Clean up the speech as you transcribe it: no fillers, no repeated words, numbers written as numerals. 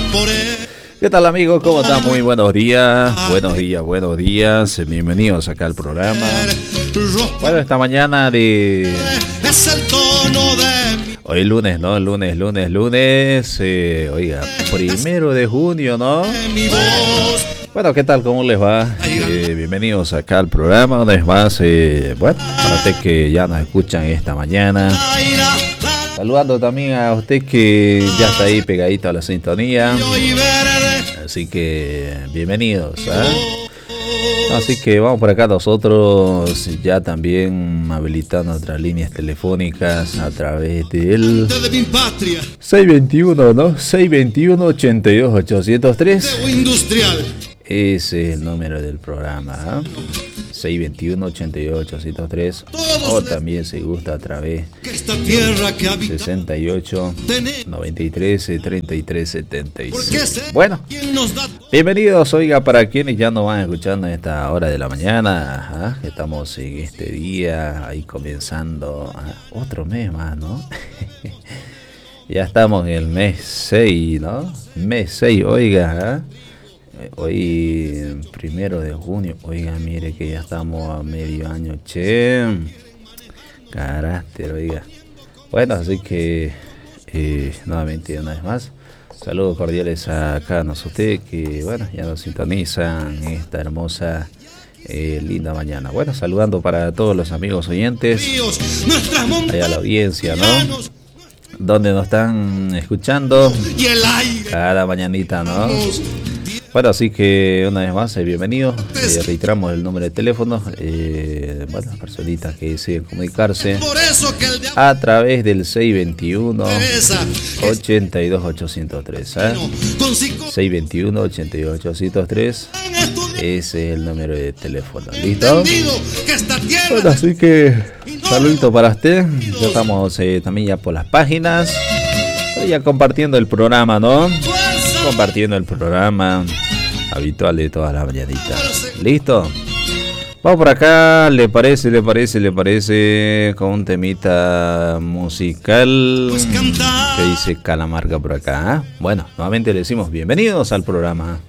¿Qué tal, amigos? ¿Cómo están? Muy buenos días. Buenos días, buenos días. Bienvenidos acá al programa. Bueno, esta mañana de... Hoy lunes, ¿no? Lunes. Oiga, 1 de junio, ¿no? Bueno, ¿qué tal? ¿Cómo les va? Bienvenidos acá al programa. Una vez más, bueno, para usted que ya nos escuchan esta mañana. Saludando también a usted que ya está ahí pegadito a la sintonía. Así que bienvenidos, ¿eh? Así que vamos por acá nosotros ya también habilitando nuestras líneas telefónicas a través del 621, ¿no? 621-82-803. Ese es el número del programa, ¿eh? 621-88-803, o también se gusta a través 68-93-33-76. Bueno, bienvenidos, oiga, para quienes ya nos van escuchando a esta hora de la mañana, ¿eh? Estamos en este día, ahí comenzando otro mes más, ¿no? Ya estamos en el mes 6, ¿no? Mes 6, oiga, ¿eh? Hoy 1 de junio, oiga, mire que ya estamos a medio año, che, carácter, oiga. Bueno, así que nuevamente una vez más, saludos cordiales a cada uno de ustedes que, bueno, ya nos sintonizan esta hermosa, linda mañana. Bueno, saludando para todos los amigos oyentes, allá a la audiencia, ¿no? Donde nos están escuchando cada mañanita, ¿no? Bueno, así que una vez más, bienvenidos. Reiteramos el número de teléfono. Bueno, las personitas que deseen comunicarse a través del 621-82-803. 621-82-803. Ese es el número de teléfono. ¿Listo? Bueno, así que saludito para usted. Ya estamos también ya por las páginas. Ya compartiendo el programa, ¿no? Compartiendo el programa habitual de todas las mañanitas. ¿Listo? Vamos por acá, ¿le parece? Con un temita musical que dice Calamarca por acá, ¿eh? Bueno, nuevamente le decimos bienvenidos al programa.